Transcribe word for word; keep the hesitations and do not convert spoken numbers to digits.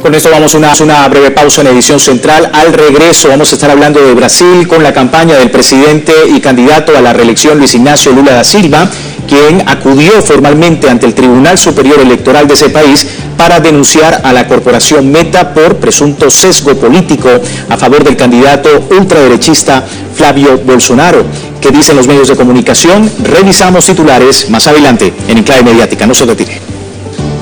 Con esto vamos a una, una breve pausa en edición central. Al regreso vamos a estar hablando de Brasil con la campaña del presidente y candidato a la reelección Luis Ignacio Lula da Silva, quien acudió formalmente ante el Tribunal Superior Electoral de ese país para denunciar a la corporación Meta por presunto sesgo político a favor del candidato ultraderechista Flavio Bolsonaro. ¿Qué dicen los medios de comunicación? Revisamos titulares más adelante en Enclave Mediática. No se retire.